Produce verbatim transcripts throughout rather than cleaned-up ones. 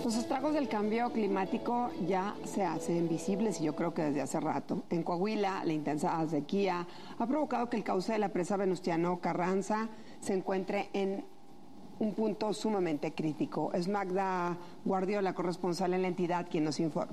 Los estragos del cambio climático ya se hacen visibles y yo creo que desde hace rato. En Coahuila, la intensa sequía ha provocado que el cauce de la presa Venustiano Carranza se encuentre en un punto sumamente crítico. Es Magda Guardiola, corresponsal en la entidad, quien nos informa.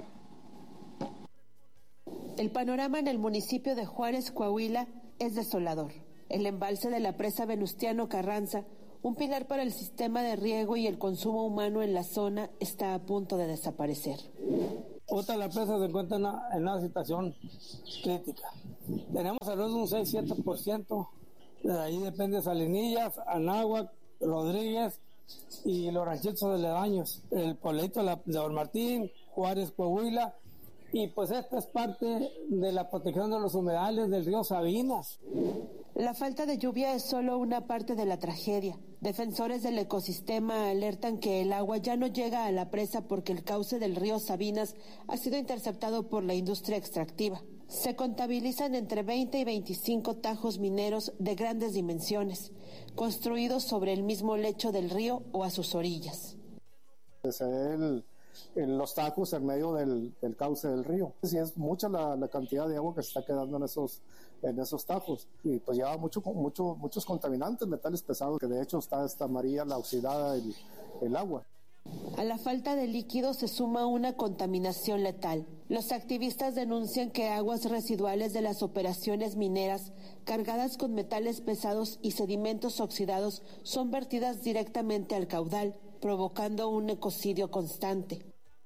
El panorama en el municipio de Juárez, Coahuila, es desolador. El embalse de la presa Venustiano Carranza, un pilar para el sistema de riego y el consumo humano en la zona, está a punto de desaparecer. Otra la presa se encuentra en una, en una situación crítica. Tenemos alrededor de un seis a siete por ciento. De ahí depende Salinillas, Anáhuac, Rodríguez y los ranchitos aledaños. El pueblito de, la, de Don Martín, Juárez, Coahuila. Y pues esta es parte de la protección de los humedales del río Sabinas. La falta de lluvia es solo una parte de la tragedia. Defensores del ecosistema alertan que el agua ya no llega a la presa porque el cauce del río Sabinas ha sido interceptado por la industria extractiva. Se contabilizan entre veinte y veinticinco tajos mineros de grandes dimensiones, construidos sobre el mismo lecho del río o a sus orillas. Es el... en los tajos en medio del, del cauce del río. Sí, es mucha la, la cantidad de agua que se está quedando en esos, en esos tajos y pues lleva mucho, mucho, muchos contaminantes, metales pesados, que de hecho está esta amarilla, la oxidada, el, el agua. A la falta de líquido se suma una contaminación letal. Los activistas denuncian que aguas residuales de las operaciones mineras, cargadas con metales pesados y sedimentos oxidados, son vertidas directamente al caudal, provocando un ecocidio constante.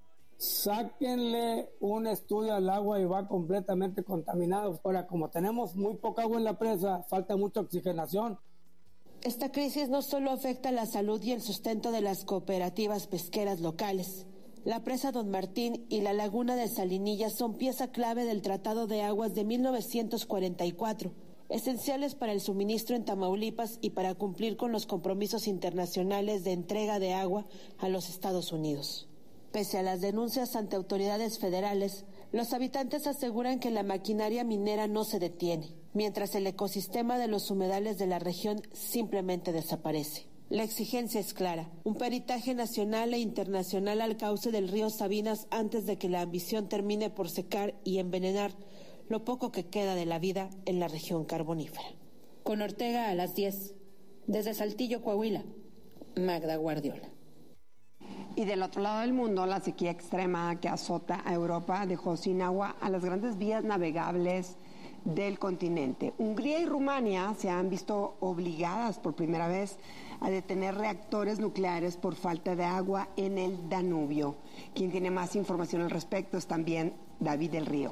Sáquenle un estudio al agua y va completamente contaminado. Ahora, como tenemos muy poca agua en la presa, falta mucha oxigenación. Esta crisis no solo afecta la salud y el sustento de las cooperativas pesqueras locales. La presa Don Martín y la laguna de Salinillas son pieza clave del Tratado de Aguas de mil novecientos cuarenta y cuatro, esenciales para el suministro en Tamaulipas y para cumplir con los compromisos internacionales de entrega de agua a los Estados Unidos. Pese a las denuncias ante autoridades federales, los habitantes aseguran que la maquinaria minera no se detiene, mientras el ecosistema de los humedales de la región simplemente desaparece. La exigencia es clara, un peritaje nacional e internacional al cauce del río Sabinas antes de que la ambición termine por secar y envenenar lo poco que queda de la vida en la región carbonífera. Con Ortega a las diez, desde Saltillo, Coahuila, Magda Guardiola. Y del otro lado del mundo, la sequía extrema que azota a Europa dejó sin agua a las grandes vías navegables del continente. Hungría y Rumania se han visto obligadas por primera vez a detener reactores nucleares por falta de agua en el Danubio. Quien tiene más información al respecto es también David del Río.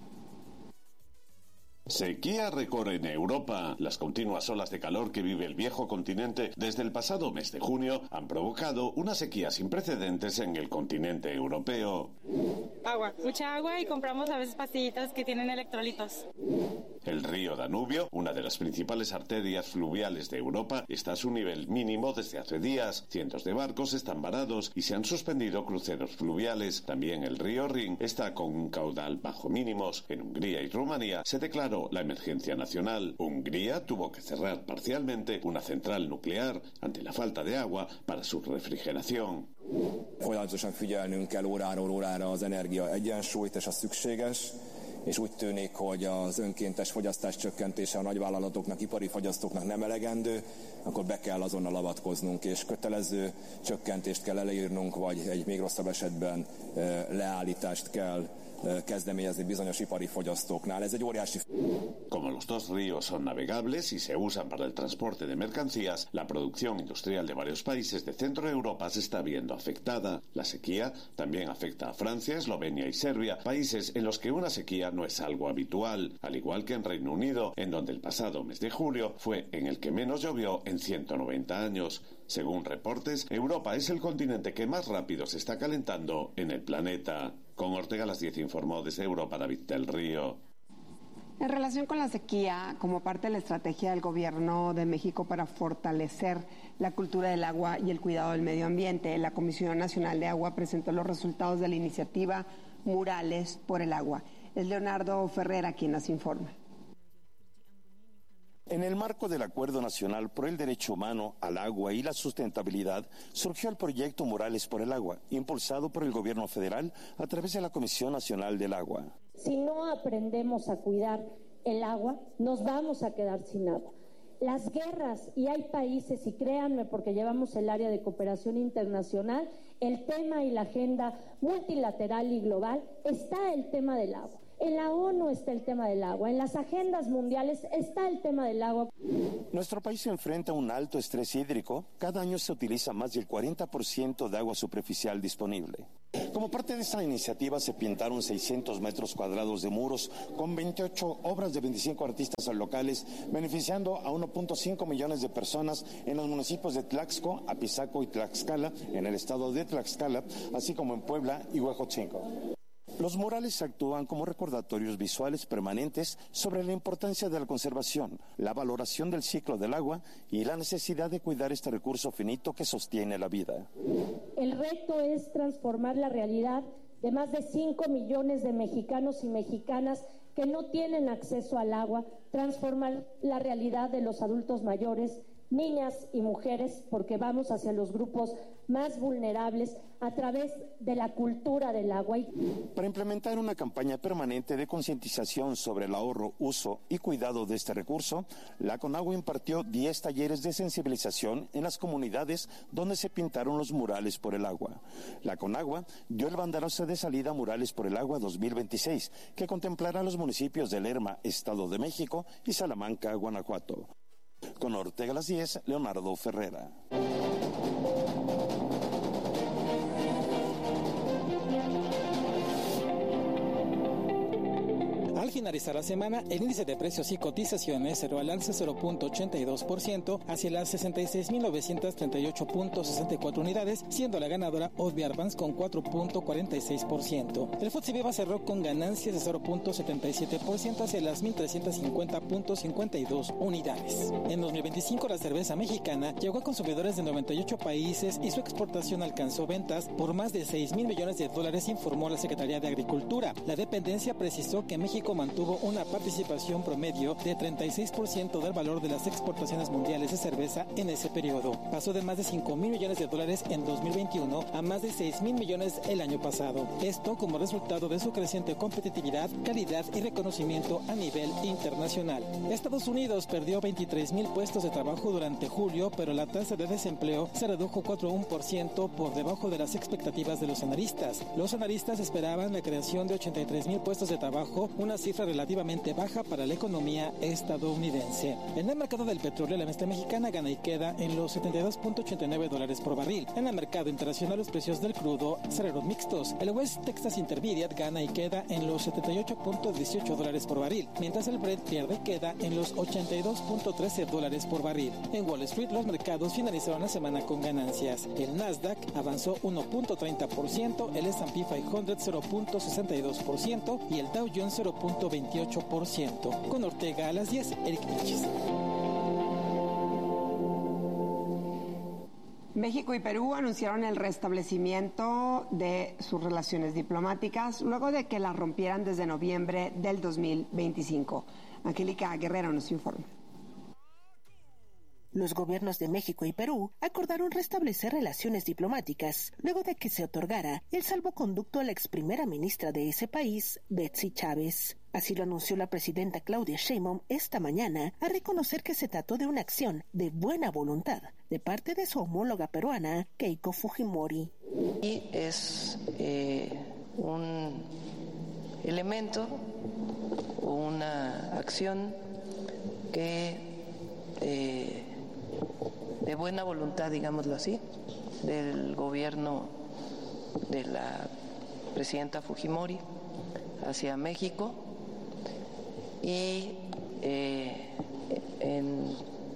Sequía recorre en Europa. Las continuas olas de calor que vive el viejo continente desde el pasado mes de junio han provocado una sequía sin precedentes en el continente europeo. Agua, mucha agua y compramos a veces pastillitas que tienen electrolitos. El río Danubio, una de las principales arterias fluviales de Europa, está a su nivel mínimo desde hace días. Cientos de barcos están varados y se han suspendido cruceros fluviales. También el río Rin está con un caudal bajo mínimos. En Hungría y Rumanía se declaró la emergencia nacional. Hungría tuvo que cerrar parcialmente una central nuclear ante la falta de agua para su refrigeración. Folyamatosan figyelnünk kell óráról órára az energia egyensúlyt és a szükséges, és úgy tűnik, hogy az önkéntes fogyasztás csökkentése a nagyvállalatoknak, ipari fogyasztóknak nem elegendő, akkor be kell azonnal avatkoznunk, és kötelező csökkentést kell elérnünk, vagy egy még rosszabb esetben leállítást kell kezdeményezni bizonyos ipari fogyasztóknál. Ez egy óriási... Como los dos ríos son navegables y se usan para el transporte de mercancías, la producción industrial de varios países de Centro Europa se está viendo afectada. La sequía también afecta a Francia, Eslovenia y Serbia, países en los que una sequía no es algo habitual, al igual que en Reino Unido, en donde el pasado mes de julio fue en el que menos llovió en ciento noventa años. Según reportes, Europa es el continente que más rápido se está calentando en el planeta. Con Ortega a las diez informó desde Europa David del Río. En relación con la sequía, como parte de la estrategia del Gobierno de México para fortalecer la cultura del agua y el cuidado del medio ambiente, la Comisión Nacional de Agua presentó los resultados de la iniciativa Murales por el Agua. Es Leonardo Ferrera quien nos informa. En el marco del Acuerdo Nacional por el Derecho Humano al Agua y la Sustentabilidad, surgió el proyecto Murales por el Agua, impulsado por el Gobierno federal a través de la Comisión Nacional del Agua. Si no aprendemos a cuidar el agua, nos vamos a quedar sin agua. Las guerras, y hay países, y créanme porque llevamos el área de cooperación internacional, el tema y la agenda multilateral y global, está el tema del agua. En la ONU está el tema del agua, en las agendas mundiales está el tema del agua. Nuestro país se enfrenta a un alto estrés hídrico. Cada año se utiliza más del cuarenta por ciento de agua superficial disponible. Como parte de esta iniciativa se pintaron seiscientos metros cuadrados de muros con veintiocho obras de veinticinco artistas locales, beneficiando a uno punto cinco millones de personas en los municipios de Tlaxco, Apizaco y Tlaxcala, en el estado de Tlaxcala, así como en Puebla y Huejotzinco. Los murales actúan como recordatorios visuales permanentes sobre la importancia de la conservación, la valoración del ciclo del agua y la necesidad de cuidar este recurso finito que sostiene la vida. El reto es transformar la realidad de más de cinco millones de mexicanos y mexicanas que no tienen acceso al agua, transformar la realidad de los adultos mayores, niñas y mujeres, porque vamos hacia los grupos más vulnerables a través de la cultura del agua. Para implementar una campaña permanente de concientización sobre el ahorro, uso y cuidado de este recurso, la Conagua impartió diez talleres de sensibilización en las comunidades donde se pintaron los murales por el agua. La Conagua dio el banderazo de salida a Murales por el Agua dos mil veintiséis, que contemplará los municipios de Lerma, Estado de México, y Salamanca, Guanajuato. Con Ortega a las diez, Leonardo Ferrera. Al finalizar la semana, el índice de precios y cotizaciones cerró al alza cero punto ochenta y dos por ciento hacia las sesenta y seis mil novecientos treinta y ocho punto sesenta y cuatro unidades, siendo la ganadora O V Advance con cuatro punto cuarenta y seis por ciento. El F T S E Viva cerró con ganancias de cero punto setenta y siete por ciento hacia las mil trescientos cincuenta punto cincuenta y dos unidades. En dos mil veinticinco, la cerveza mexicana llegó a consumidores de noventa y ocho países y su exportación alcanzó ventas por más de seis mil millones de dólares, informó la Secretaría de Agricultura. La dependencia precisó que México mantuvo una participación promedio de treinta y seis por ciento del valor de las exportaciones mundiales de cerveza en ese periodo. Pasó de más de cinco mil millones de dólares en dos mil veintiuno a más de seis mil millones el año pasado. Esto como resultado de su creciente competitividad, calidad y reconocimiento a nivel internacional. Estados Unidos perdió veintitrés mil puestos de trabajo durante julio, pero la tasa de desempleo se redujo cuatro punto uno por ciento por debajo de las expectativas de los analistas. Los analistas esperaban la creación de ochenta y tres mil puestos de trabajo, una cifra relativamente baja para la economía estadounidense. En el mercado del petróleo, la mezcla mexicana gana y queda en los setenta y dos punto ochenta y nueve dólares por barril. En el mercado internacional, los precios del crudo cerraron mixtos. El West Texas Intermediate gana y queda en los setenta y ocho punto dieciocho dólares por barril, mientras el Brent pierde y queda en los ochenta y dos punto trece dólares por barril. En Wall Street, los mercados finalizaron la semana con ganancias. El Nasdaq avanzó uno punto treinta por ciento, el S and P quinientos cero punto sesenta y dos por ciento y el Dow Jones cero punto veintiocho por ciento. Con Ortega a las diez, Eric Vilches. México y Perú anunciaron el restablecimiento de sus relaciones diplomáticas luego de que las rompieran desde noviembre del dos mil veinticinco. Angélica Guerrero nos informa. Los gobiernos de México y Perú acordaron restablecer relaciones diplomáticas luego de que se otorgara el salvoconducto a la ex primera ministra de ese país, Betsy Chávez. Así lo anunció la presidenta Claudia Sheinbaum esta mañana, a reconocer que se trató de una acción de buena voluntad de parte de su homóloga peruana, Keiko Fujimori. Y es eh, un elemento, una acción que eh, de buena voluntad, digámoslo así, del gobierno de la presidenta Fujimori hacia México y eh, en,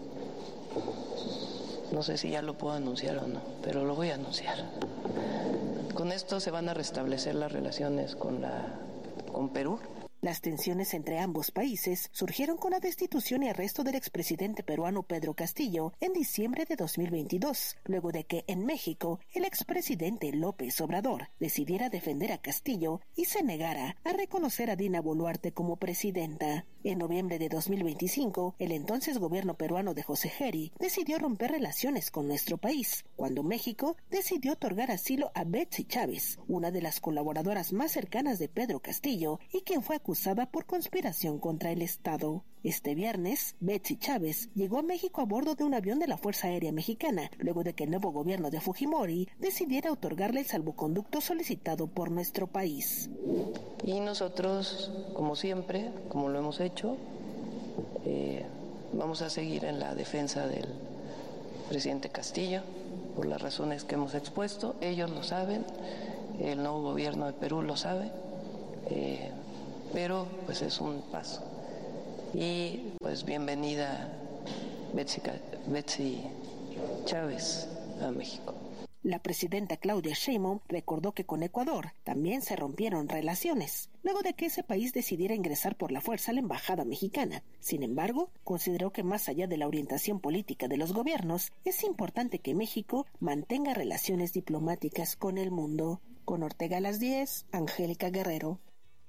no sé si ya lo puedo anunciar o no, pero lo voy a anunciar. Con esto se van a restablecer las relaciones con la con Perú. Las tensiones entre ambos países surgieron con la destitución y arresto del expresidente peruano Pedro Castillo en diciembre de dos mil veintidós, luego de que en México el expresidente López Obrador decidiera defender a Castillo y se negara a reconocer a Dina Boluarte como presidenta. En noviembre de dos mil veinticinco, el entonces gobierno peruano de José Geri decidió romper relaciones con nuestro país, cuando México decidió otorgar asilo a Betsy Chávez, una de las colaboradoras más cercanas de Pedro Castillo y quien fue acusada por conspiración contra el Estado. Este viernes, Betsy Chávez llegó a México a bordo de un avión de la Fuerza Aérea Mexicana, luego de que el nuevo gobierno de Fujimori decidiera otorgarle el salvoconducto solicitado por nuestro país. Y nosotros, como siempre, como lo hemos hecho, eh, vamos a seguir en la defensa del presidente Castillo, por las razones que hemos expuesto. Ellos lo saben, el nuevo gobierno de Perú lo sabe, eh, pero pues es un paso. Y pues bienvenida Betsy, Betsy Chávez a México. La presidenta Claudia Sheinbaum recordó que con Ecuador también se rompieron relaciones, luego de que ese país decidiera ingresar por la fuerza a la embajada mexicana. Sin embargo, consideró que más allá de la orientación política de los gobiernos, es importante que México mantenga relaciones diplomáticas con el mundo. Con Ortega a las diez, Angélica Guerrero.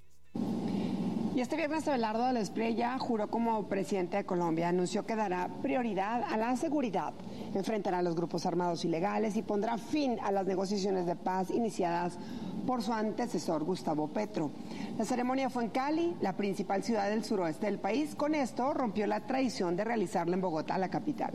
Y este viernes Abelardo de la Espriella juró como presidente de Colombia, anunció que dará prioridad a la seguridad, enfrentará a los grupos armados ilegales y pondrá fin a las negociaciones de paz iniciadas por su antecesor Gustavo Petro. La ceremonia fue en Cali, la principal ciudad del suroeste del país. Con esto rompió la tradición de realizarla en Bogotá, la capital.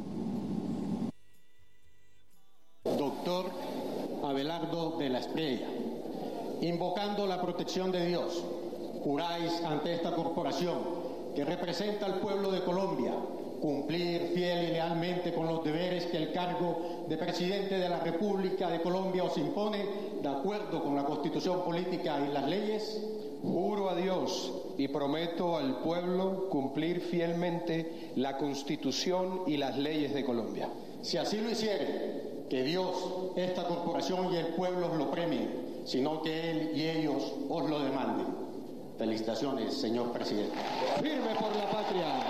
Doctor Abelardo de la Espriella, invocando la protección de Dios, juráis ante esta corporación que representa al pueblo de Colombia cumplir fiel y lealmente con los deberes que el cargo de presidente de la República de Colombia os impone, de acuerdo con la Constitución política y las leyes. Juro a Dios y prometo al pueblo cumplir fielmente la Constitución y las leyes de Colombia. Si así lo hiciere, que Dios, esta corporación y el pueblo os lo premien, sino que Él y ellos os lo demanden. Felicitaciones, señor presidente. Firme por la patria.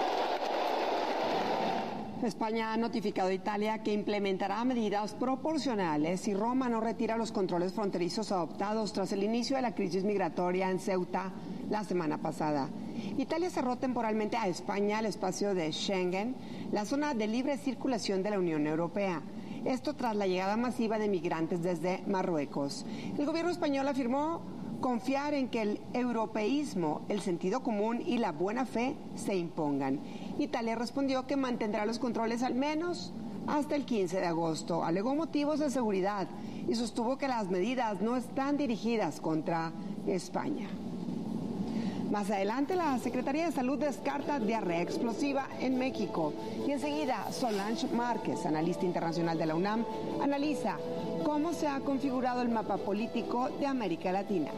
España ha notificado a Italia que implementará medidas proporcionales si Roma no retira los controles fronterizos adoptados tras el inicio de la crisis migratoria en Ceuta la semana pasada. Italia cerró temporalmente a España el espacio de Schengen, la zona de libre circulación de la Unión Europea. Esto tras la llegada masiva de migrantes desde Marruecos. El gobierno español afirmó confiar en que el europeísmo, el sentido común y la buena fe se impongan. Italia respondió que mantendrá los controles al menos hasta el quince de agosto. Alegó motivos de seguridad y sostuvo que las medidas no están dirigidas contra España. Más adelante, la Secretaría de Salud descarta diarrea explosiva en México. Y enseguida, Solange Márquez, analista internacional de la UNAM, analiza cómo se ha configurado el mapa político de América Latina.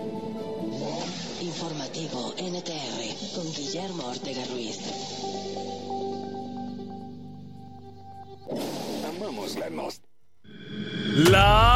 Informativo N T R con Guillermo Ortega Ruiz. Amamos la nostalgia. La